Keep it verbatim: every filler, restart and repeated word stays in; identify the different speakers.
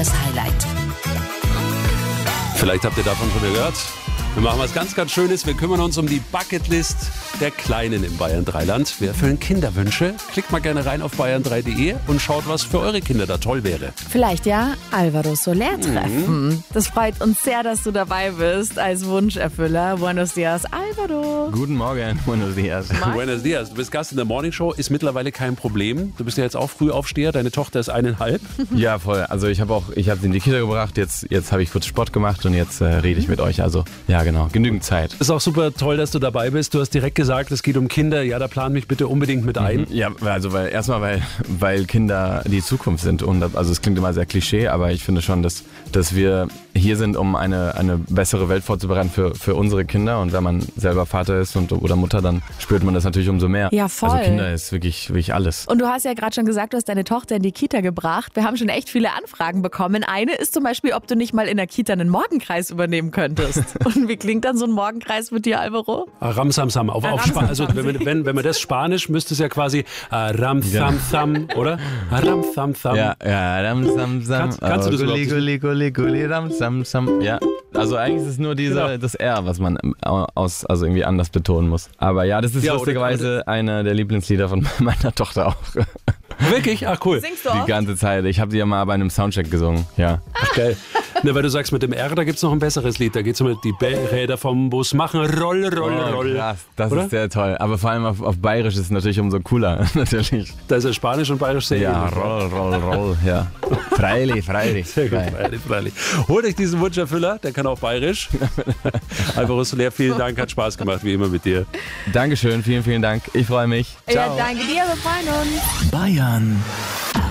Speaker 1: Jahreshighlight.
Speaker 2: Vielleicht habt ihr davon schon gehört. Wir machen was ganz, ganz Schönes. Wir kümmern uns um die Bucketlist der Kleinen im Bayern drei Land. Wir erfüllen Kinderwünsche. Klickt mal gerne rein auf bayern drei punkt de und schaut, was für eure Kinder da toll wäre.
Speaker 3: Vielleicht ja Alvaro Soler treffen. Mhm. Das freut uns sehr, dass du dabei bist als Wunscherfüller. Buenos dias, Alvaro.
Speaker 4: Guten Morgen, buenos dias.
Speaker 2: Buenos dias. Du bist Gast in der Morningshow, ist mittlerweile kein Problem. Du bist ja jetzt auch Frühaufsteher, deine Tochter ist eineinhalb.
Speaker 4: Ja, voll. Also ich habe auch, ich habe sie in die Kita gebracht, jetzt, jetzt habe ich kurz Sport gemacht und jetzt äh, rede ich mit euch. Also ja, genau, genügend Zeit.
Speaker 2: Ist auch super toll, dass du dabei bist. Du hast direkt gesagt, es geht um Kinder. Ja, da plan mich bitte unbedingt mit ein.
Speaker 4: Ja, also weil erstmal, weil, weil Kinder die Zukunft sind. Und also es klingt immer sehr Klischee, aber ich finde schon, dass, dass wir hier sind, um eine, eine bessere Welt vorzubereiten für, für unsere Kinder. Und wenn man selber Vater ist und, oder Mutter, dann spürt man das natürlich umso mehr.
Speaker 3: Ja, voll.
Speaker 4: Also Kinder ist wirklich, wirklich alles.
Speaker 3: Und du hast ja gerade schon gesagt, du hast deine Tochter in die Kita gebracht. Wir haben schon echt viele Anfragen bekommen. Eine ist zum Beispiel, ob du nicht mal in der Kita einen Morgenkreis übernehmen könntest. Und wie klingt dann so ein Morgenkreis mit dir, Alvaro?
Speaker 2: Ramsamsam. Auf, auf Spa- also wenn, wenn, wenn man das Spanisch, müsste es ja quasi uh, Ramsamsam, oder? Ramsamsam.
Speaker 4: Ja, ja, Ramsamsam.
Speaker 2: Kannst, kannst du das
Speaker 4: Gulli,
Speaker 2: überhaupt?
Speaker 4: Gulli, Gulli, Gulli, Ramsamsam. Ja, also eigentlich ist es nur diese,
Speaker 2: Genau.
Speaker 4: das R, was man aus, also irgendwie anders betonen muss. Aber ja, das ist
Speaker 2: Ja, oder-
Speaker 4: lustigerweise einer der Lieblingslieder von meiner Tochter auch.
Speaker 2: Wirklich? Ach, cool.
Speaker 3: Singst du
Speaker 4: Die
Speaker 3: auch?
Speaker 4: ganze Zeit. Ich habe die ja mal bei einem Soundcheck gesungen. Ja.
Speaker 2: Ach, geil. Ne, weil du sagst, mit dem R, da gibt es noch ein besseres Lied. Da geht es um die Räder vom Bus machen. Roll, roll,
Speaker 4: Oh,
Speaker 2: roll.
Speaker 4: krass, das
Speaker 2: Oder?
Speaker 4: ist sehr toll. Aber vor allem auf, auf Bayerisch ist es natürlich umso cooler. Natürlich.
Speaker 2: Da ist ja Spanisch und Bayerisch sehr
Speaker 4: Ja,
Speaker 2: ähnlich.
Speaker 4: roll, roll, roll. Ja. Freilich, freilich.
Speaker 2: Sehr gut, freilich, freilich. Holt euch diesen Wunscherfüller, der kann auch Bayerisch. Alvaro Soler, vielen Dank, hat Spaß gemacht, wie immer mit dir.
Speaker 4: Dankeschön, vielen, vielen Dank. Ich freue mich. Ciao.
Speaker 3: Ja, danke dir, wir freuen uns.
Speaker 1: Bayern